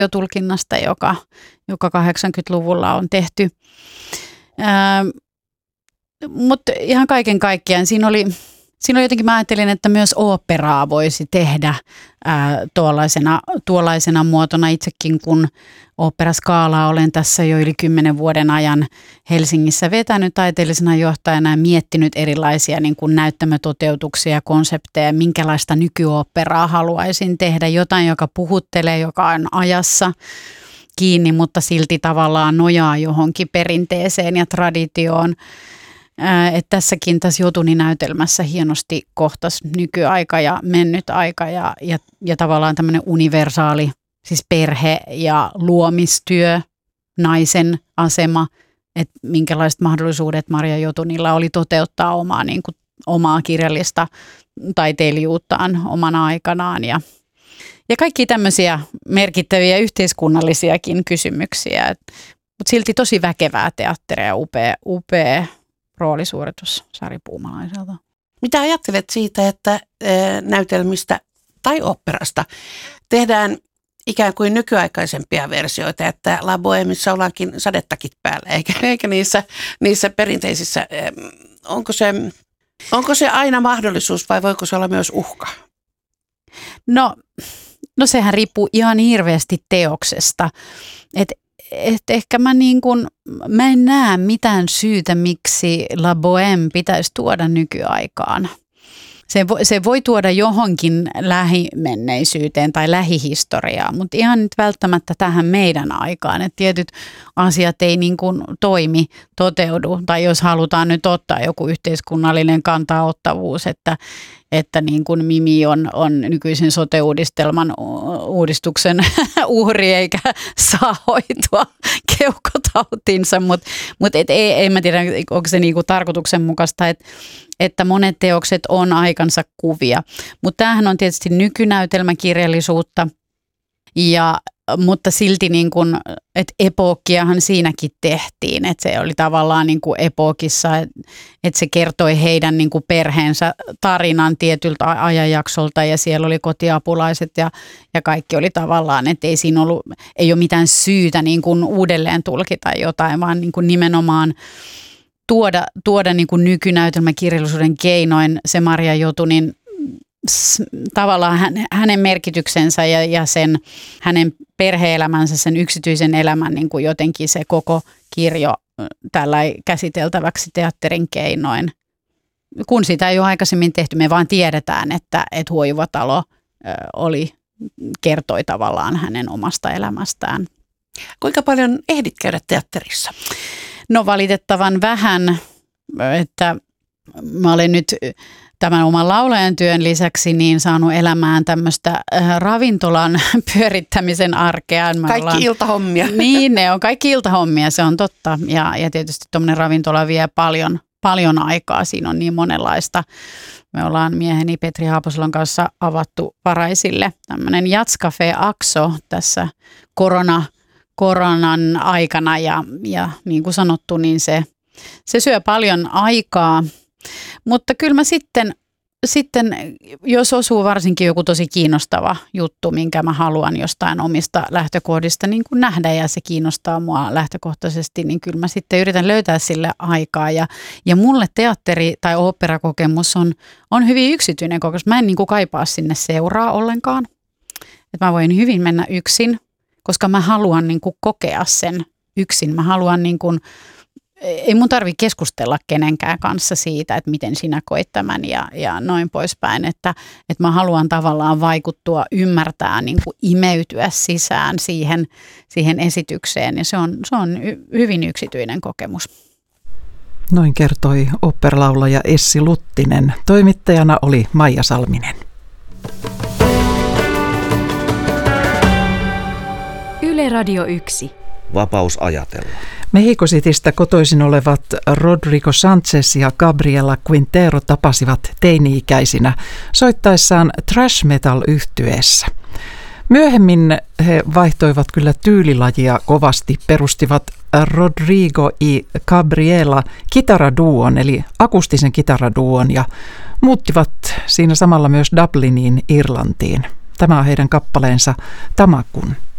tulkinnasta, joka 80-luvulla on tehty. Mutta ihan kaiken kaikkiaan siinä oli jotenkin, mä ajattelin, että myös oopperaa voisi tehdä tuollaisena muotona itsekin, kun oopperaskaalaa olen tässä jo yli 10 vuoden ajan Helsingissä vetänyt taiteellisena johtajana ja miettinyt erilaisia niin kuin näyttämötoteutuksia, konsepteja, minkälaista nykyoopperaa haluaisin tehdä, jotain, joka puhuttelee, joka on ajassa kiinni, mutta silti tavallaan nojaa johonkin perinteeseen ja traditioon. Että tässäkin tässä Jotuni-näytelmässä hienosti kohtasi nykyaika ja mennyt aika ja tavallaan tämmöinen universaali, siis perhe ja luomistyö, naisen asema, että minkälaiset mahdollisuudet Marja Jotunilla oli toteuttaa omaa kirjallista taiteilijuuttaan omana aikanaan ja kaikki tämmöisiä merkittäviä yhteiskunnallisiakin kysymyksiä, mutta silti tosi väkevää teatteria, upea roolisuoritus Sari Puumalaiselta. Mitä ajattelet siitä, että näytelmistä tai oopperasta tehdään ikään kuin nykyaikaisempia versioita, että La Bohèmessa ollaankin sadettakit päällä, eikä niissä perinteisissä. Onko se aina mahdollisuus vai voiko se olla myös uhka? No sehän riippuu ihan hirveästi teoksesta. Ehkä mä en näe mitään syytä, miksi La Bohème pitäisi tuoda nykyaikaan. Se voi tuoda johonkin lähimenneisyyteen tai lähihistoriaan, mutta ihan nyt välttämättä tähän meidän aikaan. Että tietyt asiat ei niin kuin toteudu. Tai jos halutaan nyt ottaa joku yhteiskunnallinen kantaottavuus, että niin kuin Mimi on nykyisen sote-uudistuksen uhri eikä saa hoitoa keuhkotautinsa, mutta ei mä tiedä, onko se niin kuin tarkoituksenmukaista, että monet teokset on aikansa kuvia. Mutta tämähän on tietysti nykynäytelmäkirjallisuutta, mutta silti niin kuin, että epookkiahan siinäkin tehtiin, että se oli tavallaan niin kuin epookissa, että se kertoi heidän niin kuin perheensä tarinan tietyltä ajanjaksolta ja siellä oli kotiapulaiset ja kaikki oli tavallaan, että ei ole mitään syytä niin kuin uudelleen tulkita jotain, vaan niin kuin nimenomaan tuoda niin kuin nykynäytelmäkirjallisuuden keinoin se Marja Jotunin tavallaan hänen merkityksensä ja sen hänen perhe-elämänsä, sen yksityisen elämän niin kuin jotenkin se koko kirjo tällä käsiteltäväksi teatterin keinoin. Kun sitä ei ole aikaisemmin tehty, me vaan tiedetään, että Huojuvatalo kertoi tavallaan hänen omasta elämästään. Kuinka paljon ehdit käydä teatterissa? No valitettavan vähän, että mä olen nyt tämän oman laulajan työn lisäksi niin saanut elämään tämmöistä ravintolan pyörittämisen arkea. Kaikki iltahommia. Niin, ne on kaikki iltahommia, se on totta. Ja tietysti tuommoinen ravintola vie paljon aikaa, siinä on niin monenlaista. Me ollaan mieheni Petri Haaposalon kanssa avattu Paraisille tämmöinen Jazzcafe Akso tässä koronan aikana ja niin kuin sanottu, niin se syö paljon aikaa. Mutta kyllä mä sitten, jos osuu varsinkin joku tosi kiinnostava juttu, minkä mä haluan jostain omista lähtökohdista niin kuin nähdä ja se kiinnostaa mua lähtökohtaisesti, niin kyllä mä sitten yritän löytää sille aikaa. Ja mulle teatteri- tai oopperakokemus on hyvin yksityinen kokemus. Mä en niin kuin kaipaa sinne seuraa ollenkaan. Että mä voin hyvin mennä yksin, koska mä haluan niin kuin kokea sen yksin. Mä haluan niin kuin ei mun tarvitse keskustella kenenkään kanssa siitä, että miten sinä koit tämän ja noin poispäin. Että mä haluan tavallaan vaikuttua, ymmärtää, niin kuin imeytyä sisään siihen esitykseen. Ja se on hyvin yksityinen kokemus. Noin kertoi oopperalaulaja Essi Luttinen. Toimittajana oli Maija Salminen. Yle Radio 1. Vapaus ajatella. Mexico Citystä kotoisin olevat Rodrigo Sanchez ja Gabriela Quintero tapasivat teini-ikäisinä soittaessaan thrash metal-yhtyeessä. Myöhemmin he vaihtoivat kyllä tyylilajia kovasti, perustivat Rodrigo y Gabriela kitaraduon eli akustisen kitaraduon ja muuttivat siinä samalla myös Dubliniin Irlantiin. Tämä on heidän kappaleensa Tamakun.